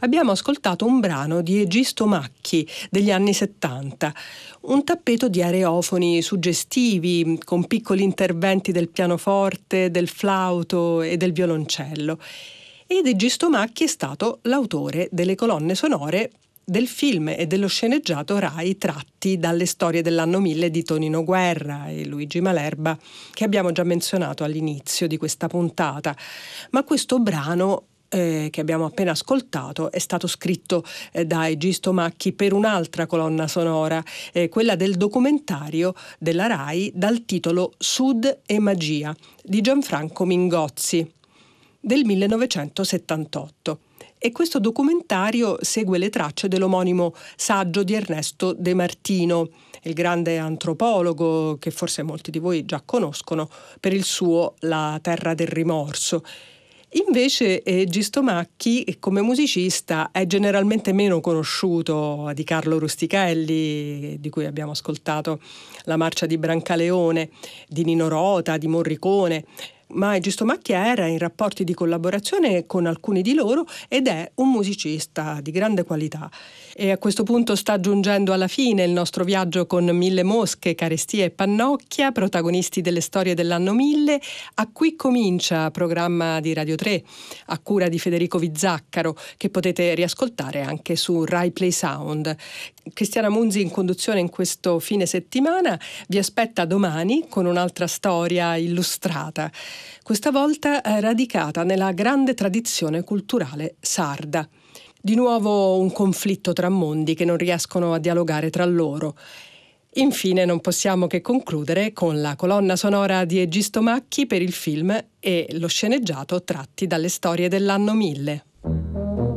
abbiamo ascoltato un brano di Egisto Macchi degli anni 70, un tappeto di areofoni suggestivi con piccoli interventi del pianoforte, del flauto e del violoncello. Ed Egisto Macchi è stato l'autore delle colonne sonore del film e dello sceneggiato Rai tratti dalle storie dell'anno 1000 di Tonino Guerra e Luigi Malerba, che abbiamo già menzionato all'inizio di questa puntata. Ma questo brano che abbiamo appena ascoltato è stato scritto da Egisto Macchi per un'altra colonna sonora, quella del documentario della Rai dal titolo Sud e Magia di Gianfranco Mingozzi del 1978. E questo documentario segue le tracce dell'omonimo saggio di Ernesto De Martino, il grande antropologo che forse molti di voi già conoscono per il suo La terra del rimorso. Invece Egisto Macchi come musicista è generalmente meno conosciuto di Carlo Rustichelli, di cui abbiamo ascoltato la marcia di Brancaleone, di Nino Rota, di Morricone. Ma Egisto Macchi era in rapporti di collaborazione con alcuni di loro ed è un musicista di grande qualità. E a questo punto sta giungendo alla fine il nostro viaggio con Mille Mosche, Carestia e Pannocchia, protagonisti delle storie dell'anno 1000. A Qui comincia, programma di Radio 3, a cura di Federico Vizzaccaro, che potete riascoltare anche su Rai Play Sound. Cristiana Munzi in conduzione in questo fine settimana vi aspetta domani con un'altra storia illustrata, questa volta radicata nella grande tradizione culturale sarda. Di nuovo un conflitto tra mondi che non riescono a dialogare tra loro. Infine non possiamo che concludere con la colonna sonora di Egisto Macchi per il film e lo sceneggiato tratti dalle storie dell'anno 1000.